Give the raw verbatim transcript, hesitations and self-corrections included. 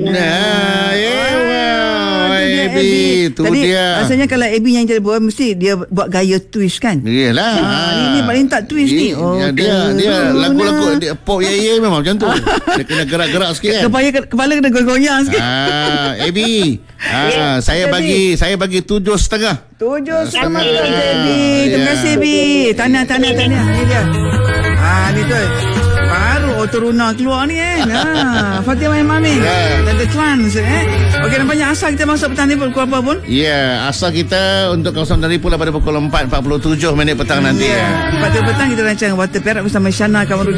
Nah, yeah, wow, dia, A B, tu Tadi, dia. Rasanya kalau A B yang telefon, mesti dia buat gaya twist kan? Yelah. Ha, ni, ni paling tak twist ni. Oh, ya, dia dia lagu-lagu dia pop ya ya memang macam tu. Dia kena gerak-gerak sikit kan. Kepala kepala kena goyang sikit. Ah, A B. Ah, saya bagi saya bagi tujuh setengah. Tujuh setengah setengah. A B. Terima kasih A B. Tahniah, tahniah, tahniah. Ini dia. Ah, ni tu. Baru Autoruna keluar ni eh. Ha, Fatimah yang Mami. Yeah. Dan The Trans eh. Okey, nampaknya asal kita masuk petang ni pun pukul apa pun? Ya, yeah, asal kita untuk kawasan Daripula pada pukul empat empat puluh tujuh minit petang nanti. Ya. Yeah. Empat petang kita rancang Water Perak bersama Syana Kamarudin.